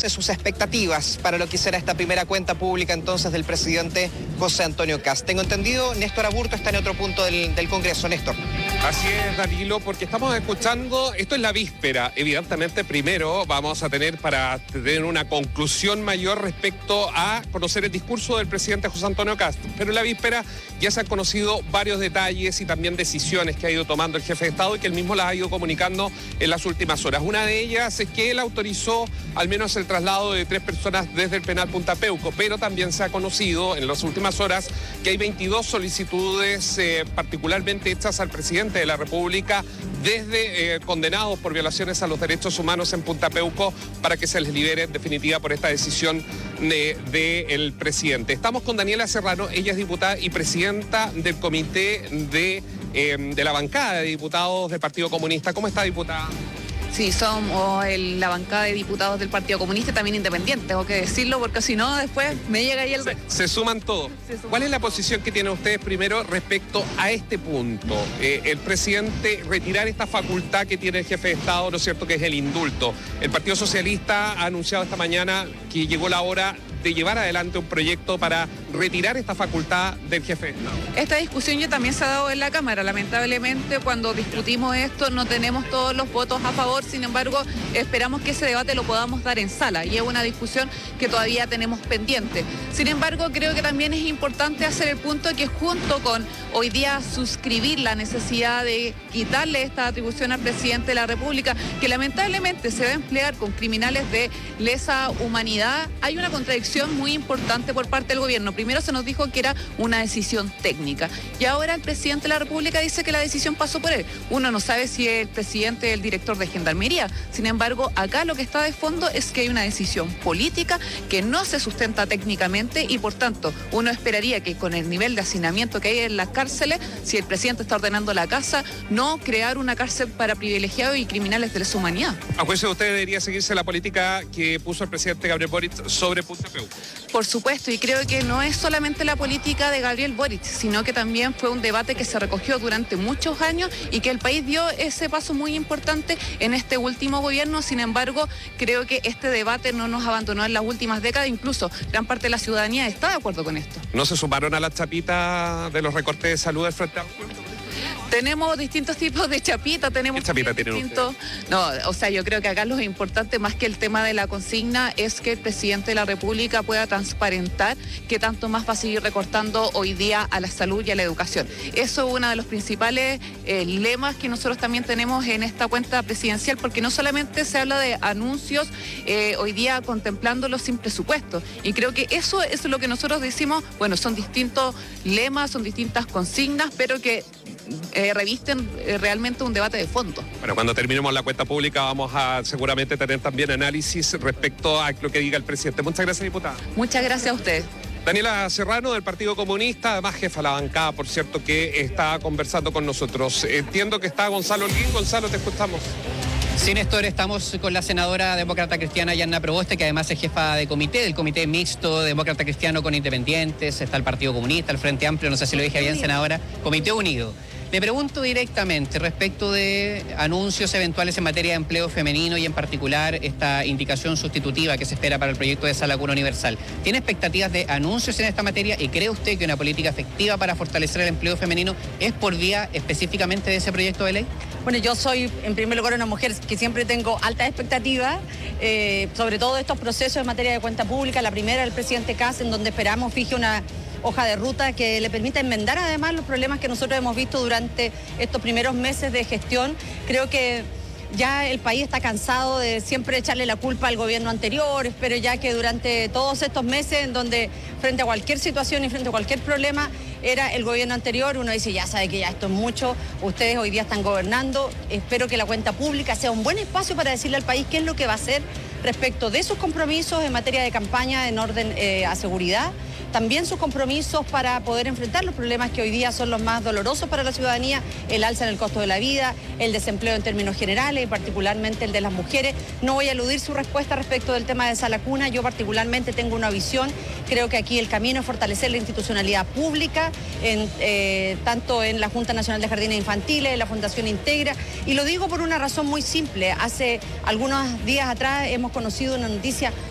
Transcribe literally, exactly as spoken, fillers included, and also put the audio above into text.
de sus expectativas para lo que será esta primera cuenta pública entonces del presidente José Antonio Kast. Tengo entendido, Néstor Aburto está en otro punto del, del Congreso. Néstor. Así es, Danilo, porque estamos escuchando, esto es la víspera, evidentemente primero vamos a tener para tener una conclusión mayor respecto a conocer el discurso del presidente José Antonio Kast, pero en la víspera ya se han conocido varios detalles y también decisiones que ha ido tomando el jefe de Estado y que él mismo las ha ido comunicando en las últimas horas. Una de ellas es que él autorizó al menos el traslado de tres personas desde el penal Punta Peuco, pero también se ha conocido en las últimas horas que hay veintidós solicitudes eh, particularmente hechas al presidente de la República desde eh, condenados por violaciones a los derechos humanos en Punta Peuco para que se les libere en definitiva por esta decisión del de, presidente. Estamos con Daniela Serrano, ella es diputada y presidenta del comité de, eh, de la bancada de diputados del Partido Comunista. ¿Cómo está, diputada? Sí, somos el, la bancada de diputados del Partido Comunista, también independiente, tengo que decirlo, porque si no, después me llega ahí el... Se, se suman todos. ¿Cuál es la posición que tienen ustedes primero respecto a este punto? Eh, el presidente retirar esta facultad que tiene el jefe de Estado, ¿no es cierto?, que es el indulto. El Partido Socialista ha anunciado esta mañana que llegó la hora de llevar adelante un proyecto para retirar esta facultad del jefe de Estado. Esta discusión ya también se ha dado en la Cámara. Lamentablemente, cuando discutimos esto, no tenemos todos los votos a favor. Sin embargo, esperamos que ese debate lo podamos dar en sala y es una discusión que todavía tenemos pendiente. Sin embargo, creo que también es importante hacer el punto que junto con hoy día suscribir la necesidad de quitarle esta atribución al presidente de la República, que lamentablemente se va a emplear con criminales de lesa humanidad, hay una contradicción muy importante por parte del gobierno. Primero se nos dijo que era una decisión técnica y ahora el presidente de la República dice que la decisión pasó por él. Uno no sabe si el presidente es el director de Gendarmería. Sin embargo, acá lo que está de fondo es que hay una decisión política que no se sustenta técnicamente y por tanto uno esperaría que con el nivel de hacinamiento que hay en las cárceles, si el presidente está ordenando la casa, no crear una cárcel para privilegiados y criminales de lesa humanidad. A juicio de usted debería seguirse la política que puso el presidente Gabriel Boric sobre Punta Peuco. Por supuesto, y creo que no es solamente la política de Gabriel Boric, sino que también fue un debate que se recogió durante muchos años y que el país dio ese paso muy importante en este último gobierno. Sin embargo, creo que este debate no nos abandonó en las últimas décadas, incluso gran parte de la ciudadanía está de acuerdo con esto. ¿No se sumaron a la chapita de los recortes de salud del Frente Amplio? Tenemos distintos tipos de chapita, tenemos ¿Qué chapita tienen distintos... No, o sea, yo creo que acá lo importante más que el tema de la consigna es que el presidente de la República pueda transparentar qué tanto más va a seguir recortando hoy día a la salud y a la educación. Eso es uno de los principales eh, lemas que nosotros también tenemos en esta cuenta presidencial, porque no solamente se habla de anuncios eh, hoy día contemplándolos sin presupuesto. Y creo que eso, eso es lo que nosotros decimos, bueno, son distintos lemas, son distintas consignas, pero que Eh, revisten eh, realmente un debate de fondo. Bueno, cuando terminemos la cuenta pública vamos a seguramente tener también análisis respecto a lo que diga el presidente. Muchas gracias, diputada. Muchas gracias a usted. Daniela Serrano, del Partido Comunista, además jefa de la bancada, por cierto, que está conversando con nosotros. Entiendo que está Gonzalo Holguín. Gonzalo, te escuchamos. Sí, Néstor, estamos con la senadora demócrata cristiana Yanna Proboste, que además es jefa de comité, del comité mixto demócrata cristiano con independientes, está el Partido Comunista, el Frente Amplio, no sé si lo dije bien, senadora, Comité Unido. Le pregunto directamente respecto de anuncios eventuales en materia de empleo femenino y en particular esta indicación sustitutiva que se espera para el proyecto de Sala Cuna Universal. ¿Tiene expectativas de anuncios en esta materia y cree usted que una política efectiva para fortalecer el empleo femenino es por vía específicamente de ese proyecto de ley? Bueno, yo soy en primer lugar una mujer que siempre tengo altas expectativas, eh, sobre todo de estos procesos en materia de cuenta pública. La primera, el presidente Kast, en donde esperamos fije una hoja de ruta que le permita enmendar además los problemas que nosotros hemos visto durante estos primeros meses de gestión. Creo que ya el país está cansado de siempre echarle la culpa al gobierno anterior. Espero ya que durante todos estos meses en donde frente a cualquier situación y frente a cualquier problema era el gobierno anterior, uno dice ya sabe que ya esto es mucho, ustedes hoy día están gobernando. Espero que la cuenta pública sea un buen espacio para decirle al país qué es lo que va a hacer respecto de sus compromisos en materia de campaña en orden eh, a seguridad. También sus compromisos para poder enfrentar los problemas que hoy día son los más dolorosos para la ciudadanía, el alza en el costo de la vida, el desempleo en términos generales, particularmente el de las mujeres. No voy a eludir su respuesta respecto del tema de Sala Cuna. Yo particularmente tengo una visión. Creo que aquí el camino es fortalecer la institucionalidad pública, en, eh, tanto en la Junta Nacional de Jardines Infantiles, en la Fundación Integra. Y lo digo por una razón muy simple. Hace algunos días atrás hemos conocido una noticia